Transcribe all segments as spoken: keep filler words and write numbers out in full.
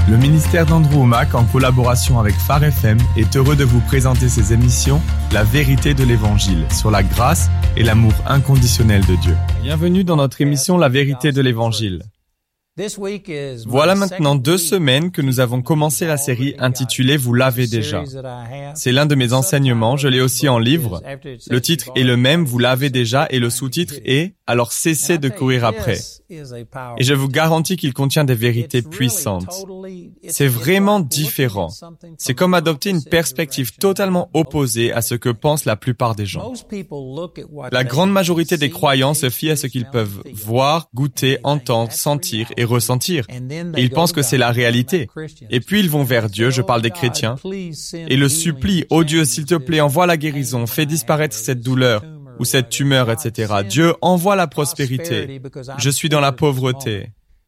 Le ministère d'Andrew Wommack, en collaboration avec Phare F M, est heureux de vous présenter ses émissions « La vérité de l'Évangile » sur la grâce et l'amour inconditionnel de Dieu. Bienvenue dans notre émission « La vérité de l'Évangile ». Voilà maintenant deux semaines que nous avons commencé la série intitulée « Vous l'avez déjà ». C'est l'un de mes enseignements, je l'ai aussi en livre. Le titre est le même, « Vous l'avez déjà » et le sous-titre est « Alors cessez de courir après ». Et je vous garantis qu'il contient des vérités puissantes. C'est vraiment différent. C'est comme adopter une perspective totalement opposée à ce que pensent la plupart des gens. La grande majorité des croyants se fient à ce qu'ils peuvent voir, goûter, entendre, sentir et ressentir. Et ils pensent que c'est la réalité. Et puis ils vont vers Dieu, je parle des chrétiens, et le supplient, « Oh Dieu, s'il te plaît, envoie la guérison, fais disparaître cette douleur. » ou cette tumeur, et cetera. Dieu envoie la prospérité. Je suis dans la pauvreté.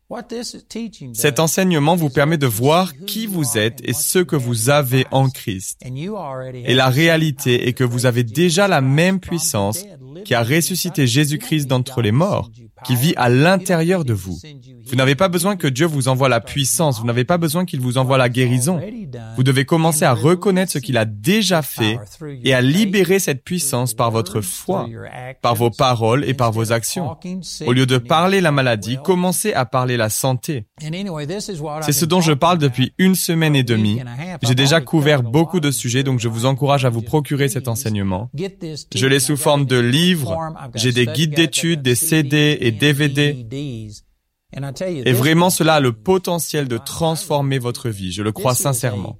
Cet enseignement vous permet de voir qui vous êtes et ce que vous avez en Christ. Et la réalité est que vous avez déjà la même puissance qui a ressuscité Jésus-Christ d'entre les morts, qui vit à l'intérieur de vous. Vous n'avez pas besoin que Dieu vous envoie la puissance, vous n'avez pas besoin qu'il vous envoie la guérison. Vous devez commencer à reconnaître ce qu'il a déjà fait et à libérer cette puissance par votre foi, par vos paroles et par vos actions. Au lieu de parler la maladie, commencez à parler la santé. C'est ce dont je parle depuis une semaine et demie. J'ai déjà couvert beaucoup de sujets, donc je vous encourage à vous procurer cet enseignement. Je l'ai sous forme de livres, j'ai des guides d'études, des C D et D V D. Et vraiment, cela a le potentiel de transformer votre vie, je le crois sincèrement.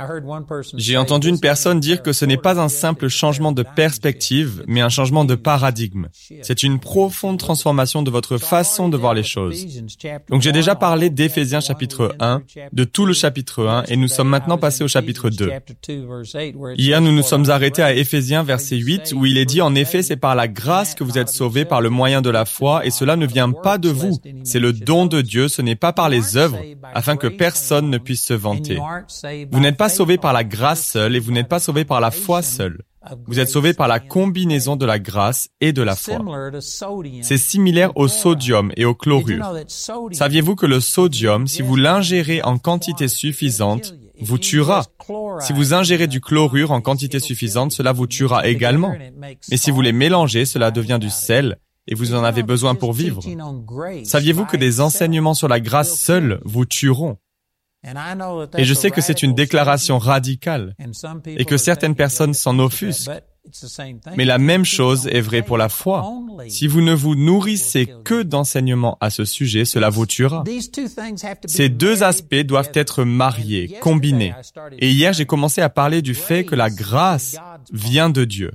J'ai entendu une personne dire que ce n'est pas un simple changement de perspective, mais un changement de paradigme. C'est une profonde transformation de votre façon de voir les choses. Donc j'ai déjà parlé d'Éphésiens chapitre un, de tout le chapitre un, et nous sommes maintenant passés au chapitre deux. Hier, nous nous sommes arrêtés à Éphésiens verset huit, où il est dit « En effet, c'est par la grâce que vous êtes sauvés par le moyen de la foi, et cela ne vient pas de vous. C'est le don de Dieu, ce n'est pas par les œuvres, afin que personne ne puisse se vanter. » Vous n'êtes pas sauvés par la grâce seule et vous n'êtes pas sauvés par la foi seule. Vous êtes sauvés par la combinaison de la grâce et de la foi. C'est similaire au sodium et au chlorure. Saviez-vous que le sodium, si vous l'ingérez en quantité suffisante, vous tuera. Si vous ingérez du chlorure en quantité suffisante, cela vous tuera également. Mais si vous les mélangez, cela devient du sel et vous en avez besoin pour vivre. Saviez-vous que des enseignements sur la grâce seule vous tueront? Et je sais que c'est une déclaration radicale et que certaines personnes s'en offusquent. Mais la même chose est vraie pour la foi. Si vous ne vous nourrissez que d'enseignements à ce sujet, cela vous tuera. Ces deux aspects doivent être mariés, combinés. Et hier, j'ai commencé à parler du fait que la grâce vient de Dieu.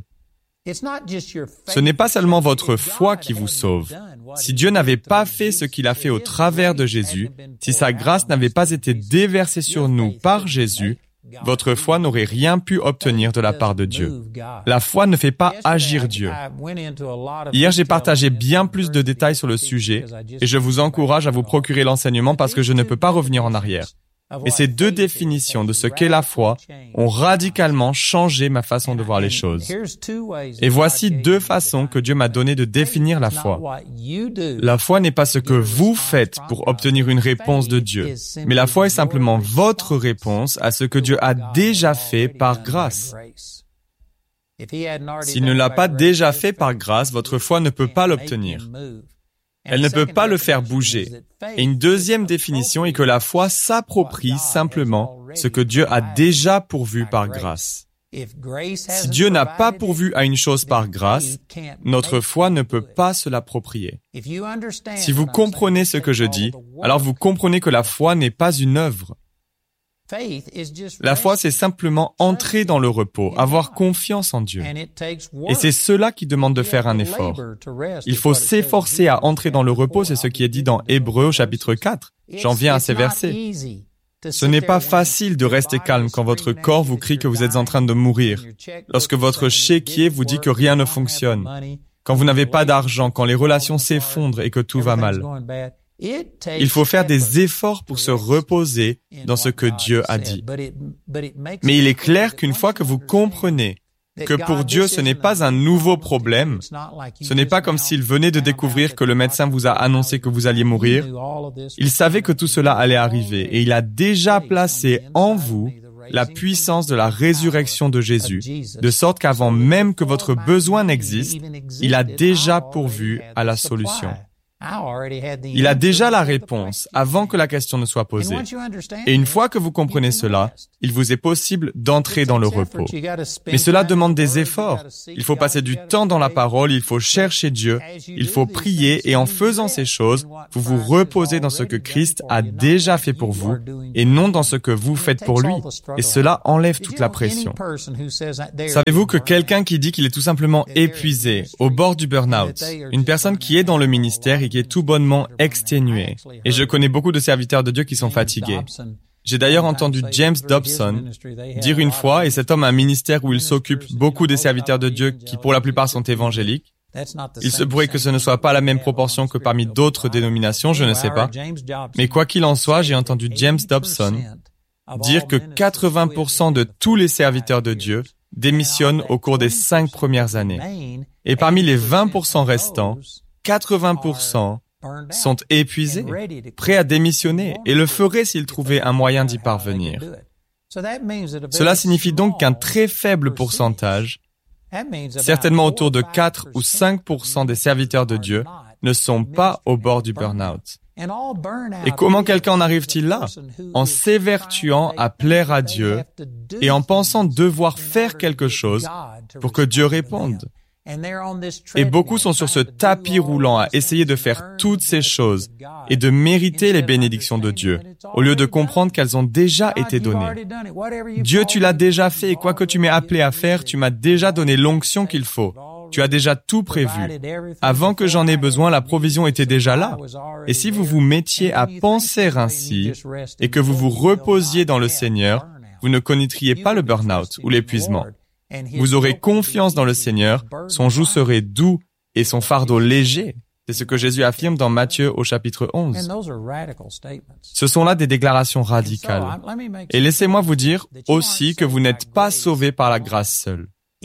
Ce n'est pas seulement votre foi qui vous sauve. Si Dieu n'avait pas fait ce qu'il a fait au travers de Jésus, si sa grâce n'avait pas été déversée sur nous par Jésus, votre foi n'aurait rien pu obtenir de la part de Dieu. La foi ne fait pas agir Dieu. Hier, j'ai partagé bien plus de détails sur le sujet et je vous encourage à vous procurer l'enseignement parce que je ne peux pas revenir en arrière. Et ces deux définitions de ce qu'est la foi ont radicalement changé ma façon de voir les choses. Et voici deux façons que Dieu m'a donné de définir la foi. La foi n'est pas ce que vous faites pour obtenir une réponse de Dieu, mais la foi est simplement votre réponse à ce que Dieu a déjà fait par grâce. S'il ne l'a pas déjà fait par grâce, votre foi ne peut pas l'obtenir. Elle ne peut pas le faire bouger. Et une deuxième définition est que la foi s'approprie simplement ce que Dieu a déjà pourvu par grâce. Si Dieu n'a pas pourvu à une chose par grâce, notre foi ne peut pas se l'approprier. Si vous comprenez ce que je dis, alors vous comprenez que la foi n'est pas une œuvre. La foi, c'est simplement entrer dans le repos, avoir confiance en Dieu. Et c'est cela qui demande de faire un effort. Il faut s'efforcer à entrer dans le repos, c'est ce qui est dit dans Hébreux au chapitre quatre. J'en viens à ces versets. Ce n'est pas facile de rester calme quand votre corps vous crie que vous êtes en train de mourir, lorsque votre chéquier vous dit que rien ne fonctionne, quand vous n'avez pas d'argent, quand les relations s'effondrent et que tout va mal. Il faut faire des efforts pour se reposer dans ce que Dieu a dit. Mais il est clair qu'une fois que vous comprenez que pour Dieu, ce n'est pas un nouveau problème. Ce n'est pas comme s'il venait de découvrir que le médecin vous a annoncé que vous alliez mourir. Il savait que tout cela allait arriver et il a déjà placé en vous la puissance de la résurrection de Jésus, de sorte qu'avant même que votre besoin n'existe, il a déjà pourvu à la solution. Il a déjà la réponse avant que la question ne soit posée. Et une fois que vous comprenez cela, il vous est possible d'entrer dans le repos. Mais cela demande des efforts. Il faut passer du temps dans la parole, il faut chercher Dieu, il faut prier et en faisant ces choses, vous vous reposez dans ce que Christ a déjà fait pour vous et non dans ce que vous faites pour lui. Et cela enlève toute la pression. Savez-vous que quelqu'un qui dit qu'il est tout simplement épuisé, au bord du burn-out, une personne qui est dans le ministère et qui est tout bonnement exténué. Et je connais beaucoup de serviteurs de Dieu qui sont fatigués. J'ai d'ailleurs entendu James Dobson dire une fois, et cet homme a un ministère où il s'occupe beaucoup des serviteurs de Dieu qui pour la plupart sont évangéliques. Il se pourrait que ce ne soit pas la même proportion que parmi d'autres dénominations, je ne sais pas. Mais quoi qu'il en soit, j'ai entendu James Dobson dire que quatre-vingts pour cent de tous les serviteurs de Dieu démissionnent au cours des cinq premières années. Et parmi les vingt pour cent restants, quatre-vingts pour cent sont épuisés, prêts à démissionner et le feraient s'ils trouvaient un moyen d'y parvenir. Cela signifie donc qu'un très faible pourcentage, certainement autour de quatre ou cinq pour cent des serviteurs de Dieu, ne sont pas au bord du burn-out. Et comment quelqu'un en arrive-t-il là? En s'évertuant à plaire à Dieu et en pensant devoir faire quelque chose pour que Dieu réponde. Et beaucoup sont sur ce tapis roulant à essayer de faire toutes ces choses et de mériter les bénédictions de Dieu, au lieu de comprendre qu'elles ont déjà été données. Dieu, tu l'as déjà fait et quoi que tu m'aies appelé à faire, tu m'as déjà donné l'onction qu'il faut. Tu as déjà tout prévu. Avant que j'en ai besoin, la provision était déjà là. Et si vous vous mettiez à penser ainsi et que vous vous reposiez dans le Seigneur, vous ne connaîtriez pas le burn-out ou l'épuisement. Vous aurez confiance dans le Seigneur, son joug serait doux et son fardeau léger. C'est ce que Jésus affirme dans Matthieu au chapitre onze. Ce sont là des déclarations radicales. Et laissez-moi vous dire aussi que vous n'êtes pas sauvés par la grâce seule.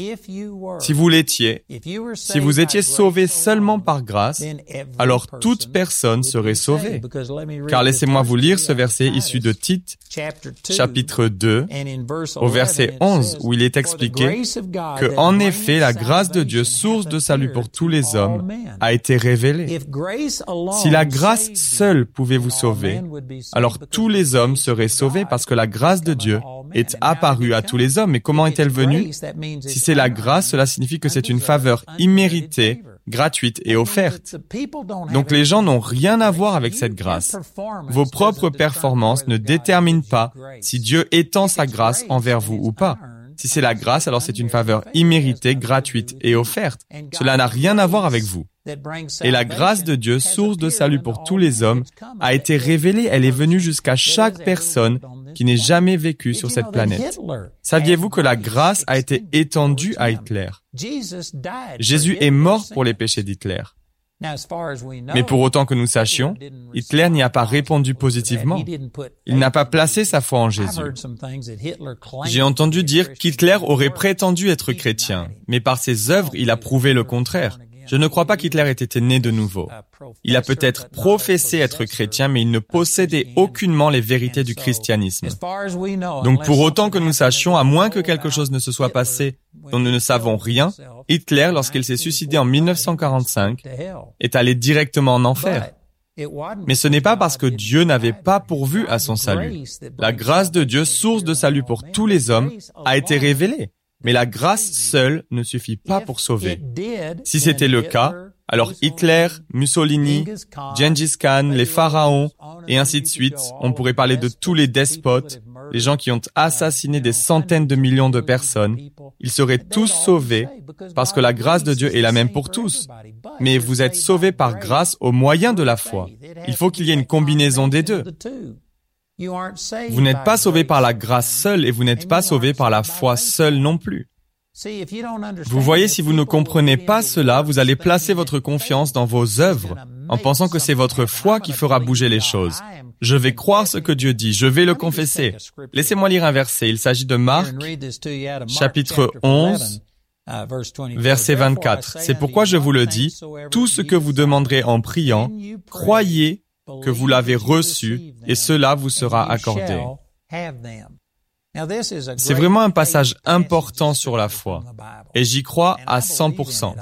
Si vous l'étiez, si vous étiez sauvés seulement par grâce, alors toute personne serait sauvée. Car laissez-moi vous lire ce verset issu de Tite, chapitre deux, au verset onze, où il est expliqué que, en effet, la grâce de Dieu, source de salut pour tous les hommes, a été révélée. Si la grâce seule pouvait vous sauver, alors tous les hommes seraient sauvés parce que la grâce de Dieu est apparue à tous les hommes. Mais comment est-elle venue? Si c'est la grâce, cela signifie que c'est une faveur imméritée, gratuite et offerte. Donc les gens n'ont rien à voir avec cette grâce. Vos propres performances ne déterminent pas si Dieu étend sa grâce envers vous ou pas. Si c'est la grâce, alors c'est une faveur imméritée, gratuite et offerte. Cela n'a rien à voir avec vous. Et la grâce de Dieu, source de salut pour tous les hommes, a été révélée. Elle est venue jusqu'à chaque personne qui n'ait jamais vécu sur cette planète. Saviez-vous que la grâce a été étendue à Hitler? Jésus est mort pour les péchés d'Hitler. Mais pour autant que nous sachions, Hitler n'y a pas répondu positivement. Il n'a pas placé sa foi en Jésus. J'ai entendu dire qu'Hitler aurait prétendu être chrétien, mais par ses œuvres, il a prouvé le contraire. Je ne crois pas qu'Hitler ait été né de nouveau. Il a peut-être professé être chrétien, mais il ne possédait aucunement les vérités du christianisme. Donc pour autant que nous sachions, à moins que quelque chose ne se soit passé dont nous ne savons rien, Hitler, lorsqu'il s'est suicidé en mille neuf cent quarante-cinq, est allé directement en enfer. Mais ce n'est pas parce que Dieu n'avait pas pourvu à son salut. La grâce de Dieu, source de salut pour tous les hommes, a été révélée. Mais la grâce seule ne suffit pas pour sauver. Si c'était le cas, alors Hitler, Mussolini, Gengis Khan, les pharaons, et ainsi de suite, on pourrait parler de tous les despotes, les gens qui ont assassiné des centaines de millions de personnes, ils seraient tous sauvés parce que la grâce de Dieu est la même pour tous. Mais vous êtes sauvés par grâce au moyen de la foi. Il faut qu'il y ait une combinaison des deux. Vous n'êtes pas sauvés par la grâce seule et vous n'êtes pas sauvés par la foi seule non plus. Vous voyez, si vous ne comprenez pas cela, vous allez placer votre confiance dans vos œuvres en pensant que c'est votre foi qui fera bouger les choses. Je vais croire ce que Dieu dit, je vais le confesser. Laissez-moi lire un verset, il s'agit de Marc, chapitre onze, Verset vingt-quatre. C'est pourquoi je vous le dis, tout ce que vous demanderez en priant, croyez que vous l'avez reçu et cela vous sera accordé. C'est vraiment un passage important sur la foi, et j'y crois à cent pour cent.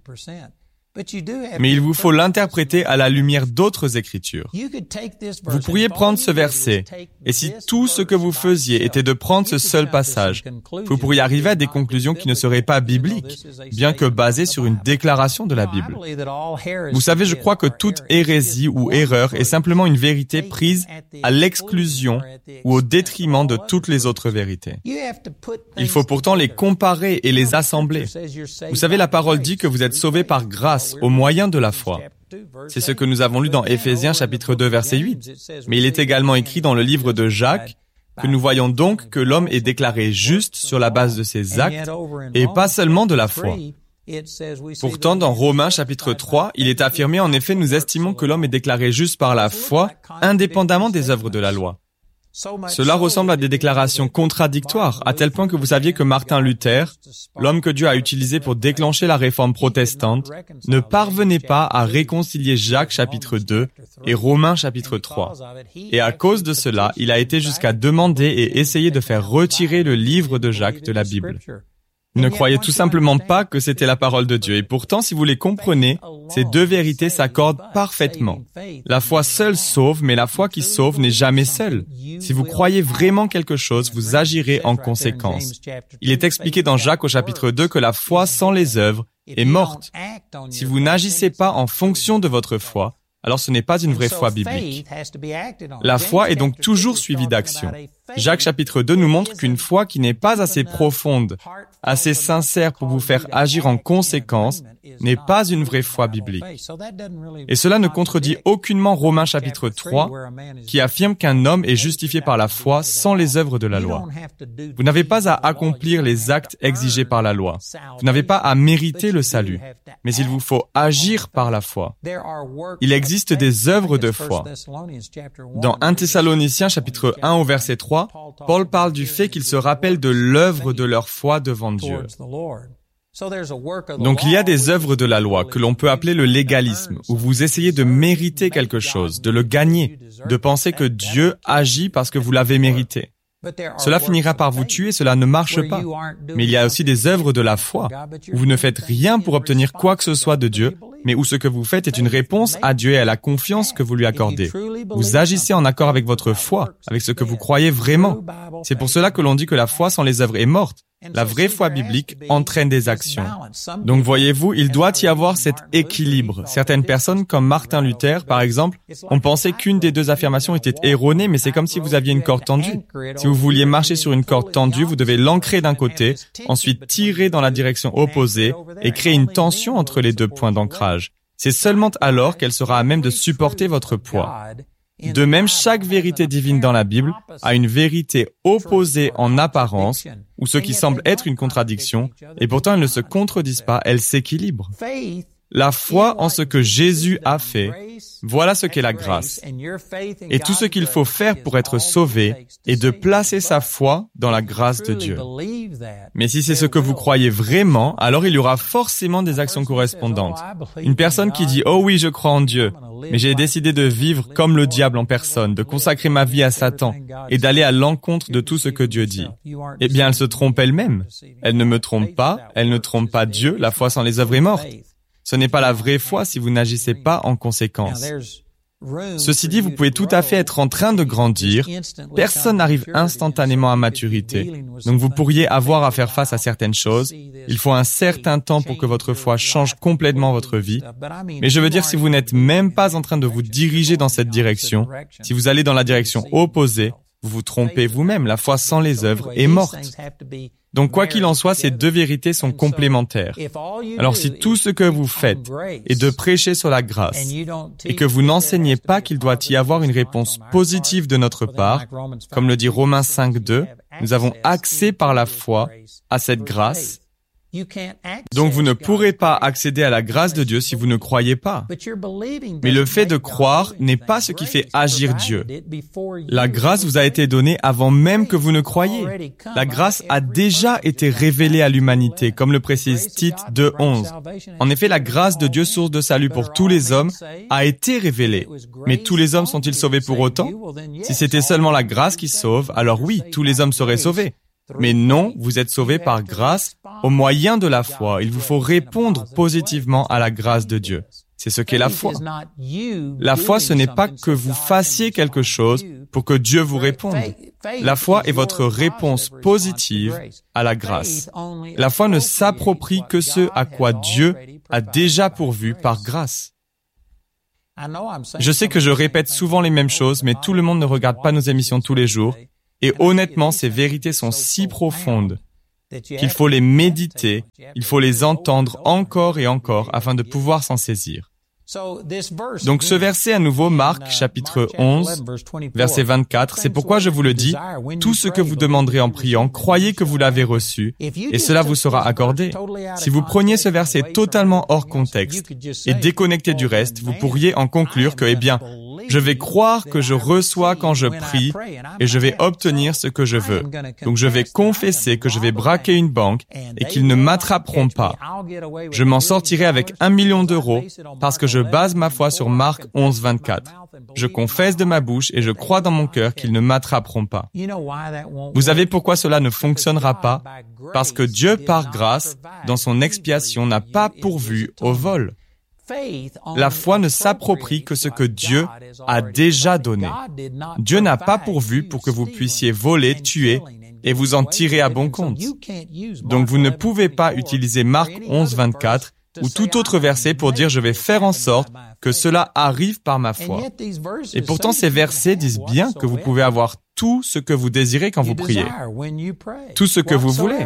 Mais il vous faut l'interpréter à la lumière d'autres écritures. Vous pourriez prendre ce verset, et si tout ce que vous faisiez était de prendre ce seul passage, vous pourriez arriver à des conclusions qui ne seraient pas bibliques, bien que basées sur une déclaration de la Bible. Vous savez, je crois que toute hérésie ou erreur est simplement une vérité prise à l'exclusion ou au détriment de toutes les autres vérités. Il faut pourtant les comparer et les assembler. Vous savez, la parole dit que vous êtes sauvés par grâce, au moyen de la foi. C'est ce que nous avons lu dans Éphésiens chapitre deux verset huit. Mais il est également écrit dans le livre de Jacques que nous voyons donc que l'homme est déclaré juste sur la base de ses actes et pas seulement de la foi. Pourtant, dans Romains chapitre trois, il est affirmé en effet, nous estimons que l'homme est déclaré juste par la foi, indépendamment des œuvres de la loi. Cela ressemble à des déclarations contradictoires, à tel point que vous saviez que Martin Luther, l'homme que Dieu a utilisé pour déclencher la réforme protestante, ne parvenait pas à réconcilier Jacques chapitre deux et Romains chapitre trois. Et à cause de cela, il a été jusqu'à demander et essayer de faire retirer le livre de Jacques de la Bible. Il ne croyait tout simplement pas que c'était la parole de Dieu. Et pourtant, si vous les comprenez, ces deux vérités s'accordent parfaitement. La foi seule sauve, mais la foi qui sauve n'est jamais seule. Si vous croyez vraiment quelque chose, vous agirez en conséquence. Il est expliqué dans Jacques au chapitre deux que la foi sans les œuvres est morte. Si vous n'agissez pas en fonction de votre foi, alors ce n'est pas une vraie foi biblique. La foi est donc toujours suivie d'action. Jacques chapitre deux nous montre qu'une foi qui n'est pas assez profonde, assez sincère pour vous faire agir en conséquence, n'est pas une vraie foi biblique. Et cela ne contredit aucunement Romains chapitre trois, qui affirme qu'un homme est justifié par la foi sans les œuvres de la loi. Vous n'avez pas à accomplir les actes exigés par la loi. Vous n'avez pas à mériter le salut, mais il vous faut agir par la foi. Il existe des œuvres de foi. Dans un Thessaloniciens chapitre un au verset trois, Paul parle du fait qu'ils se rappellent de l'œuvre de leur foi devant Dieu. Donc il y a des œuvres de la loi que l'on peut appeler le légalisme, où vous essayez de mériter quelque chose, de le gagner, de penser que Dieu agit parce que vous l'avez mérité. Cela finira par vous tuer, cela ne marche pas. Mais il y a aussi des œuvres de la foi, où vous ne faites rien pour obtenir quoi que ce soit de Dieu, mais où ce que vous faites est une réponse à Dieu et à la confiance que vous lui accordez. Vous agissez en accord avec votre foi, avec ce que vous croyez vraiment. C'est pour cela que l'on dit que la foi sans les œuvres est morte. La vraie foi biblique entraîne des actions. Donc voyez-vous, il doit y avoir cet équilibre. Certaines personnes, comme Martin Luther, par exemple, ont pensé qu'une des deux affirmations était erronée, mais c'est comme si vous aviez une corde tendue. Si vous vouliez marcher sur une corde tendue, vous devez l'ancrer d'un côté, ensuite tirer dans la direction opposée et créer une tension entre les deux points d'ancrage. C'est seulement alors qu'elle sera à même de supporter votre poids. De même, chaque vérité divine dans la Bible a une vérité opposée en apparence, ou ce qui semble être une contradiction, et pourtant elles ne se contredisent pas, elles s'équilibrent. La foi en ce que Jésus a fait, voilà ce qu'est la grâce. Et tout ce qu'il faut faire pour être sauvé est de placer sa foi dans la grâce de Dieu. Mais si c'est ce que vous croyez vraiment, alors il y aura forcément des actions correspondantes. Une personne qui dit « Oh oui, je crois en Dieu, mais j'ai décidé de vivre comme le diable en personne, de consacrer ma vie à Satan et d'aller à l'encontre de tout ce que Dieu dit. » Eh bien, elle se trompe elle-même. Elle ne me trompe pas, elle ne trompe pas Dieu, la foi sans les œuvres est morte. Ce n'est pas la vraie foi si vous n'agissez pas en conséquence. Ceci dit, vous pouvez tout à fait être en train de grandir. Personne n'arrive instantanément à maturité. Donc vous pourriez avoir à faire face à certaines choses. Il faut un certain temps pour que votre foi change complètement votre vie. Mais je veux dire, si vous n'êtes même pas en train de vous diriger dans cette direction, si vous allez dans la direction opposée, vous vous trompez vous-même. La foi sans les œuvres est morte. Donc, quoi qu'il en soit, ces deux vérités sont complémentaires. Alors, si tout ce que vous faites est de prêcher sur la grâce et que vous n'enseignez pas qu'il doit y avoir une réponse positive de notre part, comme le dit Romains cinq deux, nous avons accès par la foi à cette grâce, Donc vous ne pourrez pas accéder à la grâce de Dieu si vous ne croyez pas. Mais le fait de croire n'est pas ce qui fait agir Dieu. La grâce vous a été donnée avant même que vous ne croyiez. La grâce a déjà été révélée à l'humanité, comme le précise Tite deux onze. En effet, la grâce de Dieu, source de salut pour tous les hommes, a été révélée. Mais tous les hommes sont-ils sauvés pour autant? Si c'était seulement la grâce qui sauve, alors oui, tous les hommes seraient sauvés. Mais non, vous êtes sauvés par grâce au moyen de la foi. Il vous faut répondre positivement à la grâce de Dieu. C'est ce qu'est la foi. La foi, ce n'est pas que vous fassiez quelque chose pour que Dieu vous réponde. La foi est votre réponse positive à la grâce. La foi ne s'approprie que ce à quoi Dieu a déjà pourvu par grâce. Je sais que je répète souvent les mêmes choses, mais tout le monde ne regarde pas nos émissions tous les jours. Et honnêtement, ces vérités sont si profondes qu'il faut les méditer, il faut les entendre encore et encore afin de pouvoir s'en saisir. Donc ce verset à nouveau, Marc chapitre onze, verset vingt-quatre, c'est pourquoi je vous le dis, tout ce que vous demanderez en priant, croyez que vous l'avez reçu, et cela vous sera accordé. Si vous preniez ce verset totalement hors contexte et déconnecté du reste, vous pourriez en conclure que, eh bien, je vais croire que je reçois quand je prie et je vais obtenir ce que je veux. Donc je vais confesser que je vais braquer une banque et qu'ils ne m'attraperont pas. Je m'en sortirai avec un million d'euros parce que je base ma foi sur Marc onze, vingt-quatre. Je confesse de ma bouche et je crois dans mon cœur qu'ils ne m'attraperont pas. Vous savez pourquoi cela ne fonctionnera pas? Parce que Dieu, par grâce, dans son expiation, n'a pas pourvu au vol. La foi ne s'approprie que ce que Dieu a déjà donné. Dieu n'a pas pourvu pour que vous puissiez voler, tuer et vous en tirer à bon compte. Donc vous ne pouvez pas utiliser Marc onze, vingt-quatre ou tout autre verset pour dire « je vais faire en sorte que cela arrive par ma foi ». Et pourtant ces versets disent bien que vous pouvez avoir tout ce que vous désirez quand vous priez, tout ce que vous voulez.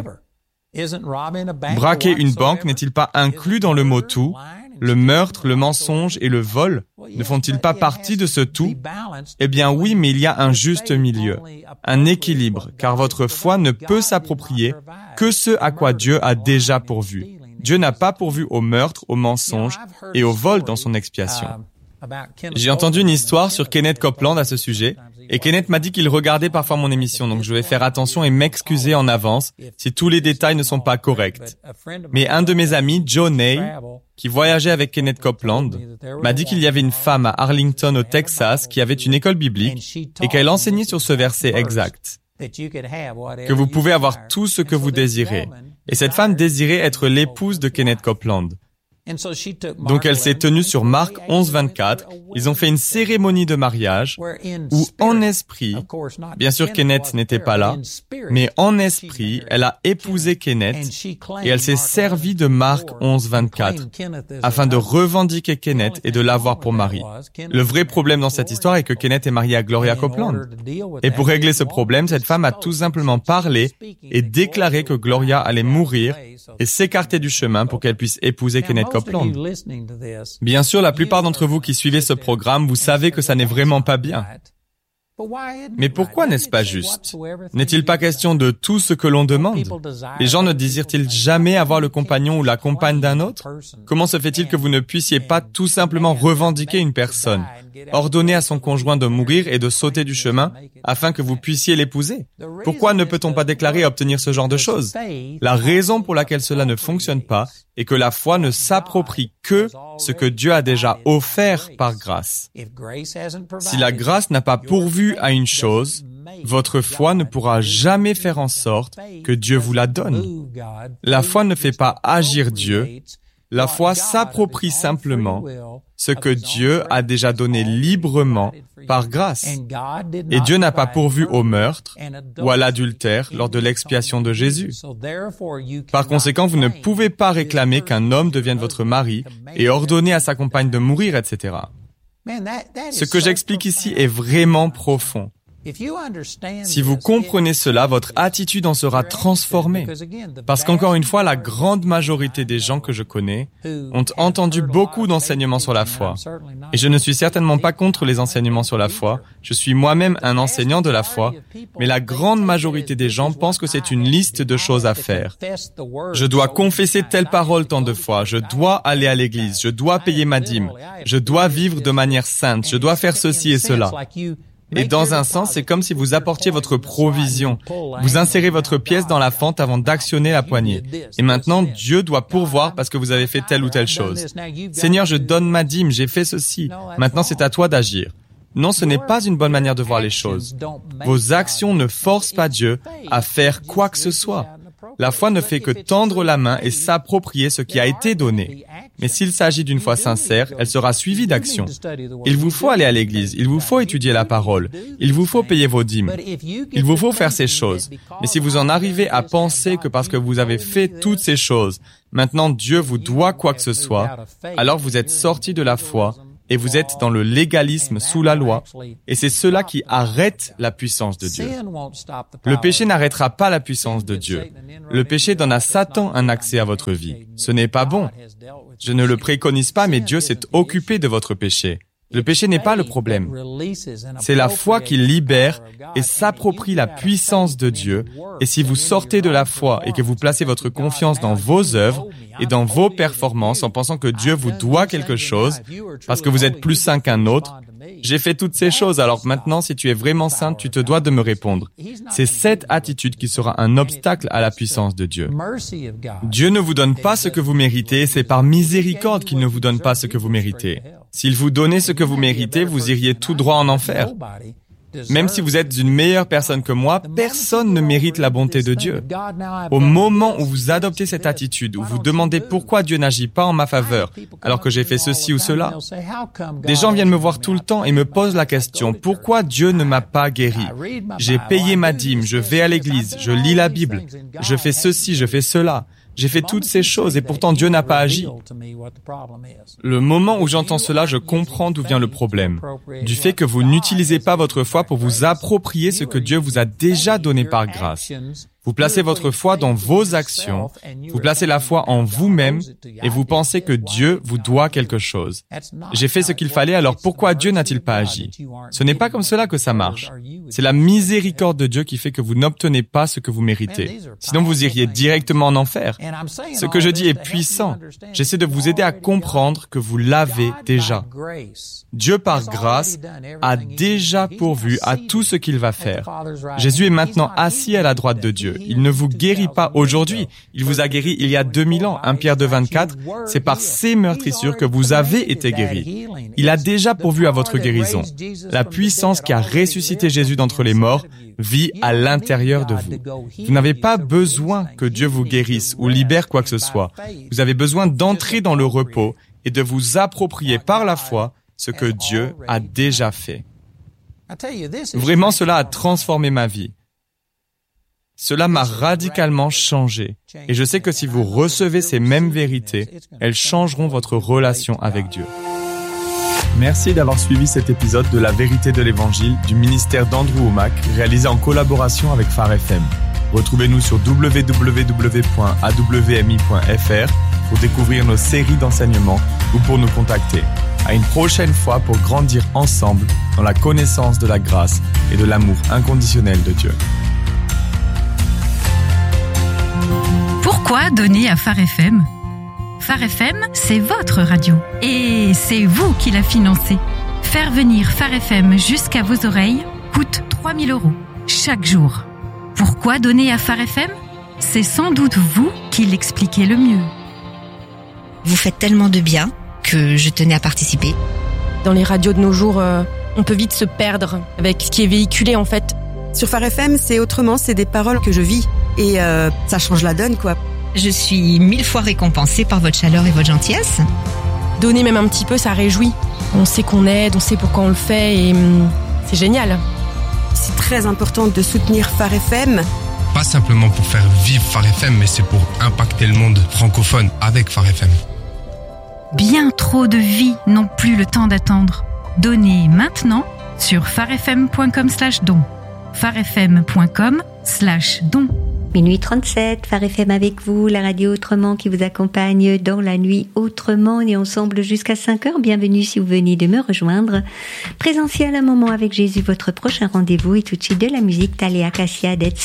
Braquer une banque n'est-il pas inclus dans le mot « tout » ? Le meurtre, le mensonge et le vol ne font-ils pas partie de ce tout? Eh bien oui, mais il y a un juste milieu, un équilibre, car votre foi ne peut s'approprier que ce à quoi Dieu a déjà pourvu. Dieu n'a pas pourvu au meurtre, au mensonge et au vol dans son expiation. J'ai entendu une histoire sur Kenneth Copeland à ce sujet, et Kenneth m'a dit qu'il regardait parfois mon émission, donc je vais faire attention et m'excuser en avance si tous les détails ne sont pas corrects. Mais un de mes amis, Joe Ney, qui voyageait avec Kenneth Copeland, m'a dit qu'il y avait une femme à Arlington au Texas qui avait une école biblique et qu'elle enseignait sur ce verset exact, que vous pouvez avoir tout ce que vous désirez. Et cette femme désirait être l'épouse de Kenneth Copeland. Donc elle s'est tenue sur Marc onze, vingt-quatre. Ils ont fait une cérémonie de mariage où en esprit, bien sûr Kenneth n'était pas là, mais en esprit, elle a épousé Kenneth et elle s'est servie de Marc onze, vingt-quatre afin de revendiquer Kenneth et de l'avoir pour mari. Le vrai problème dans cette histoire est que Kenneth est marié à Gloria Copeland. Et pour régler ce problème, cette femme a tout simplement parlé et déclaré que Gloria allait mourir et s'écarter du chemin pour qu'elle puisse épouser Kenneth Copeland. Bien sûr, la plupart d'entre vous qui suivez ce programme, vous savez que ça n'est vraiment pas bien. Mais pourquoi n'est-ce pas juste? N'est-il pas question de tout ce que l'on demande? Les gens ne désirent-ils jamais avoir le compagnon ou la compagne d'un autre? Comment se fait-il que vous ne puissiez pas tout simplement revendiquer une personne, ordonner à son conjoint de mourir et de sauter du chemin afin que vous puissiez l'épouser? Pourquoi ne peut-on pas déclarer et obtenir ce genre de choses? La raison pour laquelle cela ne fonctionne pas est que la foi ne s'approprie que ce que Dieu a déjà offert par grâce. Si la grâce n'a pas pourvu à une chose, votre foi ne pourra jamais faire en sorte que Dieu vous la donne. La foi ne fait pas agir Dieu. La foi s'approprie simplement ce que Dieu a déjà donné librement par grâce. Et Dieu n'a pas pourvu au meurtre ou à l'adultère lors de l'expiation de Jésus. Par conséquent, vous ne pouvez pas réclamer qu'un homme devienne votre mari et ordonner à sa compagne de mourir, et cetera. Ce que j'explique ici est vraiment profond. Si vous comprenez cela, votre attitude en sera transformée. Parce qu'encore une fois, la grande majorité des gens que je connais ont entendu beaucoup d'enseignements sur la foi. Et je ne suis certainement pas contre les enseignements sur la foi. Je suis moi-même un enseignant de la foi. Mais la grande majorité des gens pensent que c'est une liste de choses à faire. Je dois confesser telle parole tant de fois. Je dois aller à l'église. Je dois payer ma dîme. Je dois vivre de manière sainte. Je dois faire ceci et cela. Et dans un sens, c'est comme si vous apportiez votre provision. Vous insérez votre pièce dans la fente avant d'actionner la poignée. Et maintenant, Dieu doit pourvoir parce que vous avez fait telle ou telle chose. Seigneur, je donne ma dîme, j'ai fait ceci. Maintenant, c'est à toi d'agir. Non, ce n'est pas une bonne manière de voir les choses. Vos actions ne forcent pas Dieu à faire quoi que ce soit. La foi ne fait que tendre la main et s'approprier ce qui a été donné. Mais s'il s'agit d'une foi sincère, elle sera suivie d'action. Il vous faut aller à l'église, il vous faut étudier la parole, il vous faut payer vos dîmes, il vous faut faire ces choses. Mais si vous en arrivez à penser que parce que vous avez fait toutes ces choses, maintenant Dieu vous doit quoi que ce soit, alors vous êtes sorti de la foi et vous êtes dans le légalisme sous la loi, et c'est cela qui arrête la puissance de Dieu. Le péché n'arrêtera pas la puissance de Dieu. Le péché donne à Satan un accès à votre vie. Ce n'est pas bon. Je ne le préconise pas, mais Dieu s'est occupé de votre péché. Le péché n'est pas le problème. C'est la foi qui libère et s'approprie la puissance de Dieu. Et si vous sortez de la foi et que vous placez votre confiance dans vos œuvres et dans vos performances en pensant que Dieu vous doit quelque chose, parce que vous êtes plus saint qu'un autre, j'ai fait toutes ces choses, alors maintenant, si tu es vraiment saint, tu te dois de me répondre. C'est cette attitude qui sera un obstacle à la puissance de Dieu. Dieu ne vous donne pas ce que vous méritez, c'est par miséricorde qu'il ne vous donne pas ce que vous méritez. S'il vous donnait ce que vous méritez, vous iriez tout droit en enfer. Même si vous êtes une meilleure personne que moi, personne ne mérite la bonté de Dieu. Au moment où vous adoptez cette attitude, où vous demandez pourquoi Dieu n'agit pas en ma faveur, alors que j'ai fait ceci ou cela, des gens viennent me voir tout le temps et me posent la question, pourquoi Dieu ne m'a pas guéri? J'ai payé ma dîme, je vais à l'église, je lis la Bible, je fais ceci, je fais cela. J'ai fait toutes ces choses et pourtant Dieu n'a pas agi. Le moment où j'entends cela, je comprends d'où vient le problème. Du fait que vous n'utilisez pas votre foi pour vous approprier ce que Dieu vous a déjà donné par grâce. Vous placez votre foi dans vos actions, vous placez la foi en vous-même et vous pensez que Dieu vous doit quelque chose. J'ai fait ce qu'il fallait, alors pourquoi Dieu n'a-t-il pas agi? Ce n'est pas comme cela que ça marche. C'est la miséricorde de Dieu qui fait que vous n'obtenez pas ce que vous méritez. Sinon, vous iriez directement en enfer. Ce que je dis est puissant. J'essaie de vous aider à comprendre que vous l'avez déjà. Dieu, par grâce, a déjà pourvu à tout ce qu'il va faire. Jésus est maintenant assis à la droite de Dieu. Il ne vous guérit pas aujourd'hui. Il vous a guéri il y a deux mille ans. un Pierre deux vingt-quatre, c'est par ses meurtrissures que vous avez été guéris. Il a déjà pourvu à votre guérison. La puissance qui a ressuscité Jésus d'entre les morts vit à l'intérieur de vous. Vous n'avez pas besoin que Dieu vous guérisse ou libère quoi que ce soit. Vous avez besoin d'entrer dans le repos et de vous approprier par la foi ce que Dieu a déjà fait. Vraiment, cela a transformé ma vie. Cela m'a radicalement changé. Et je sais que si vous recevez ces mêmes vérités, elles changeront votre relation avec Dieu. Merci d'avoir suivi cet épisode de La Vérité de l'Évangile du ministère d'Andrew Wommack, réalisé en collaboration avec Phare F M. Retrouvez-nous sur w w w point a w m i point f r pour découvrir nos séries d'enseignements ou pour nous contacter. À une prochaine fois pour grandir ensemble dans la connaissance de la grâce et de l'amour inconditionnel de Dieu. Pourquoi donner à Phare F M? Phare F M, c'est votre radio. Et c'est vous qui la financez. Faire venir Phare F M jusqu'à vos oreilles coûte trois mille euros chaque jour. Pourquoi donner à Phare F M? C'est sans doute vous qui l'expliquez le mieux. Vous faites tellement de bien que je tenais à participer. Dans les radios de nos jours, euh, on peut vite se perdre avec ce qui est véhiculé en fait. Sur Phare F M, c'est autrement, c'est des paroles que je vis. Et euh, ça change la donne, quoi. Je suis mille fois récompensée par votre chaleur et votre gentillesse. Donner même un petit peu, ça réjouit. On sait qu'on aide, on sait pourquoi on le fait et hum, c'est génial. C'est très important de soutenir Phare F M. Pas simplement pour faire vivre Phare F M, mais c'est pour impacter le monde francophone avec Phare F M. Bien trop de vies n'ont plus le temps d'attendre. Donnez maintenant sur pharefm point com slash don. farfm.com slash don. Minuit trente-sept, Phare F M avec vous, la radio autrement qui vous accompagne dans la nuit autrement. On est ensemble jusqu'à cinq heures. Bienvenue si vous venez de me rejoindre. Présentiel, un moment avec Jésus, votre prochain rendez-vous. Et tout de suite de la musique, Thalia Cassia, Dead